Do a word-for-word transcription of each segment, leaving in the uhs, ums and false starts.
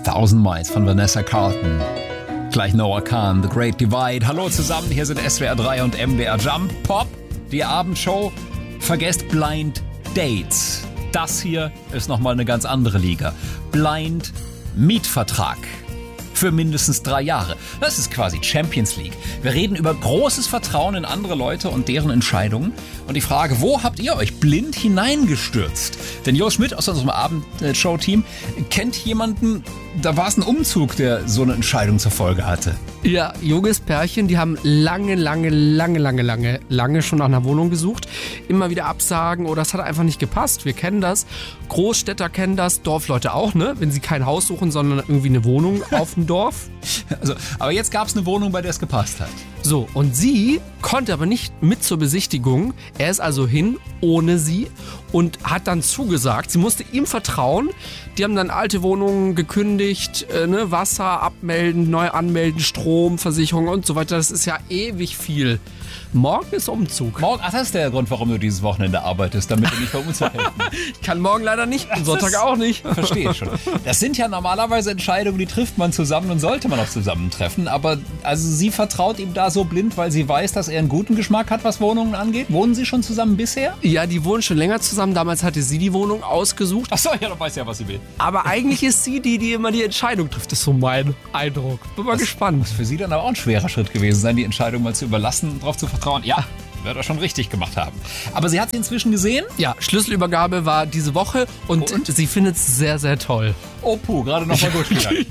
Thousand Miles von Vanessa Carlton. Gleich Noah Kahn, The Great Divide. Hallo zusammen, hier sind S W R drei und M D R Jump Pop, die Abendshow. Vergesst Blind Dates. Das hier ist nochmal eine ganz andere Liga. Blind Mietvertrag. Für mindestens drei Jahre. Das ist quasi Champions League. Wir reden über großes Vertrauen in andere Leute und deren Entscheidungen. Und die Frage, wo habt ihr euch blind hineingestürzt? Denn Jo Schmidt aus unserem Abendshow-Team kennt jemanden, da war es ein Umzug, der so eine Entscheidung zur Folge hatte. Ja, junges Pärchen, die haben lange, lange, lange, lange, lange, lange schon nach einer Wohnung gesucht. Immer wieder Absagen oder es hat einfach nicht gepasst. Wir kennen das. Großstädter kennen das, Dorfleute auch, ne? Wenn sie kein Haus suchen, sondern irgendwie eine Wohnung auf dem Dorf. Also, aber jetzt gab es eine Wohnung, bei der es gepasst hat. So, und sie konnte aber nicht mit zur Besichtigung. Er ist also hin ohne sie und hat dann zugesagt. Sie musste ihm vertrauen. Die haben dann alte Wohnungen gekündigt, äh, ne, Wasser abmelden, neu anmelden, Strom, Versicherung und so weiter. Das ist ja ewig viel. Morgen ist Umzug. Morgen, ach, das ist der Grund, warum du dieses Wochenende arbeitest, damit du nicht bei uns helfen. Ich kann morgen leider nicht, am Sonntag auch nicht. Verstehe schon. Das sind ja normalerweise Entscheidungen, die trifft man zusammen und sollte man auch zusammentreffen. Aber also sie vertraut ihm da so blind, weil sie weiß, dass er einen guten Geschmack hat, was Wohnungen angeht. Wohnen sie schon zusammen bisher? Ja, die wohnen schon länger zusammen. Damals hatte sie die Wohnung ausgesucht. Ach so, ja, du weißt ja, was sie will. Aber eigentlich ist sie die, die immer die Entscheidung trifft. Das ist so mein Eindruck. Bin mal das gespannt. Muss für sie dann aber auch ein schwerer Schritt gewesen sein, die Entscheidung mal zu überlassen und darauf zu vertrauen. Ja, wird er schon richtig gemacht haben. Aber sie hat sie inzwischen gesehen? Ja, Schlüsselübergabe war diese Woche und, und? sie findet es sehr, sehr toll. Oh puh, gerade noch mal gut gegangen.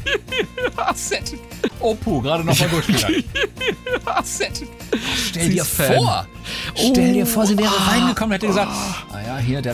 Oh puh, gerade noch mal gut gegangen. Stell dir vor, stell dir vor, sie wäre reingekommen und hätte gesagt, ah ja, hier, der